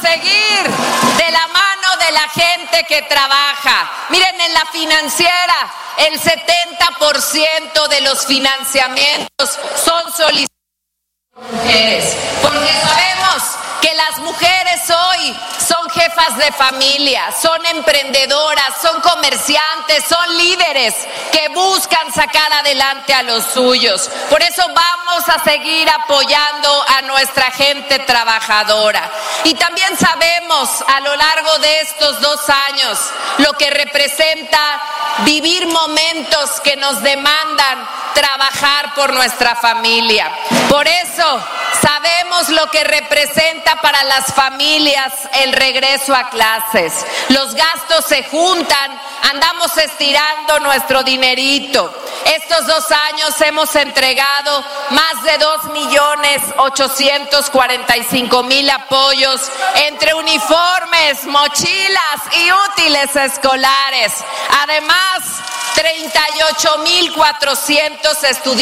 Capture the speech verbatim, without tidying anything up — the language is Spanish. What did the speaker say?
seguir de la mano de la gente que trabaja. Miren, en la financiera, el setenta por ciento de los financiamientos son solicitados por mujeres, porque sabemos que las mujeres hoy son jefas de familia, son emprendedoras, son comerciantes, son líderes que buscan sacar adelante a los suyos. Por eso vamos a seguir apoyando a nuestra gente trabajadora. Y también sabemos a lo largo de estos dos años lo que representa vivir momentos que nos demandan trabajar por nuestra familia. Por eso sabemos lo que representa para las familias el regreso a clases. Los gastos se juntan, andamos estirando nuestro dinerito. Estos dos años hemos entregado más de dos millones ochocientos cuarenta y cinco mil apoyos entre uniformes, mochilas y útiles escolares. Además, treinta y ocho mil cuatrocientos estudiantes